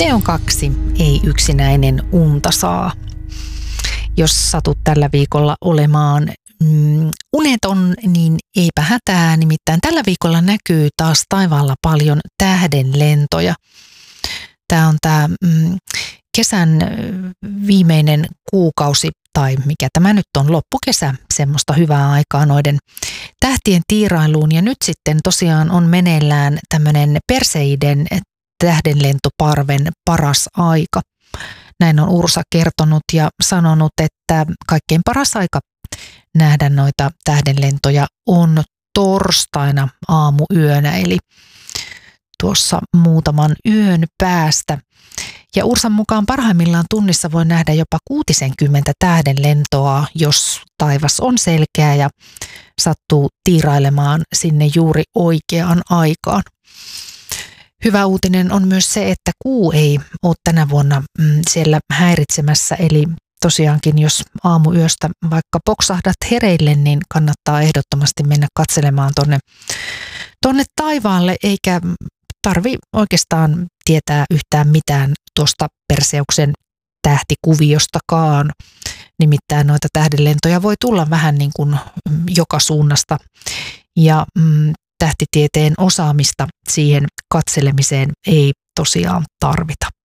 Ne on kaksi, ei yksinäinen unta saa. Jos satut tällä viikolla olemaan uneton, niin eipä hätää. Nimittäin tällä viikolla näkyy taas taivaalla paljon tähdenlentoja. Tämä on tämä kesän viimeinen kuukausi, tai mikä tämä nyt on, loppukesä, semmoista hyvää aikaa noiden tähtien tiirailuun. Ja nyt sitten tosiaan on meneillään tämmöinen Perseiden tähdenlentoparven paras aika. Näin on Ursa kertonut ja sanonut, että kaikkein paras aika nähdä noita tähdenlentoja on torstaina aamuyönä, eli tuossa muutaman yön päästä. Ja Ursan mukaan parhaimmillaan tunnissa voi nähdä jopa 60 tähdenlentoa, jos taivas on selkeä ja sattuu tiirailemaan sinne juuri oikeaan aikaan. Hyvä uutinen on myös se, että kuu ei ole tänä vuonna siellä häiritsemässä, eli tosiaankin jos aamuyöstä vaikka poksahdat hereille, niin kannattaa ehdottomasti mennä katselemaan tonne taivaalle, eikä tarvi oikeastaan tietää yhtään mitään tuosta Perseuksen tähtikuviostakaan. Nimittäin noita tähdenlentoja voi tulla vähän niin kuin joka suunnasta ja tähtitieteen osaamista siihen katselemiseen ei tosiaan tarvita.